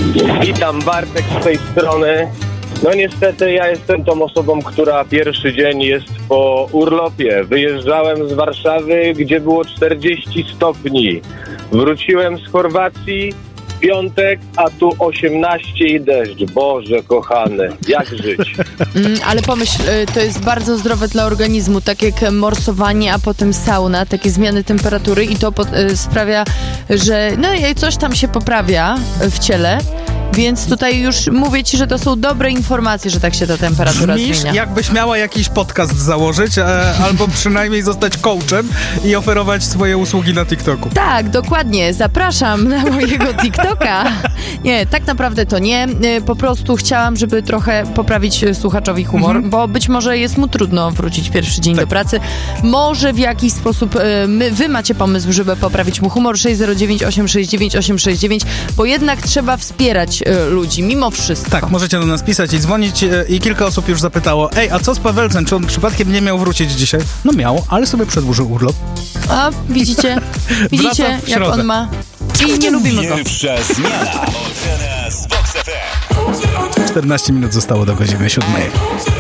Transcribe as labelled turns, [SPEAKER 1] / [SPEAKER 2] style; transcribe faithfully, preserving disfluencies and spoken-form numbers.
[SPEAKER 1] Witam, Bartek z tej strony. No niestety ja jestem tą osobą, która pierwszy dzień jest po urlopie. Wyjeżdżałem z Warszawy, gdzie było czterdzieści stopni. Wróciłem z Chorwacji w piątek, a tu osiemnaście i deszcz. Boże kochany, jak żyć?
[SPEAKER 2] Mm, ale pomyśl, to jest bardzo zdrowe dla organizmu, tak jak morsowanie, a potem sauna, takie zmiany temperatury i to pod, y, sprawia, że no coś tam się poprawia w ciele. Więc tutaj już mówię ci, że to są dobre informacje, że tak się ta temperatura
[SPEAKER 3] Brzmisz,
[SPEAKER 2] zmienia.
[SPEAKER 3] jakbyś miała jakiś podcast założyć, e, albo przynajmniej zostać coachem i oferować swoje usługi na TikToku.
[SPEAKER 2] Tak, dokładnie. Zapraszam na mojego TikToka. Nie, tak naprawdę to nie. Po prostu chciałam, żeby trochę poprawić słuchaczowi humor, mhm. bo być może jest mu trudno wrócić pierwszy dzień tak. do pracy. Może w jakiś sposób my, wy macie pomysł, żeby poprawić mu humor. sześć zero dziewięć osiem sześć dziewięć osiem sześć dziewięć, bo jednak trzeba wspierać ludzi, mimo wszystko.
[SPEAKER 3] Tak, możecie do nas pisać i dzwonić i kilka osób już zapytało, ej, a co z Pawelcem? Czy on przypadkiem nie miał wrócić dzisiaj? No miał, ale sobie przedłużył urlop.
[SPEAKER 2] A, widzicie? Widzicie, jak on ma? I nie lubimy go.
[SPEAKER 4] Pierwsza zmiana. Ocena z Vox F M.
[SPEAKER 3] czternaście minut zostało do godziny siódmej.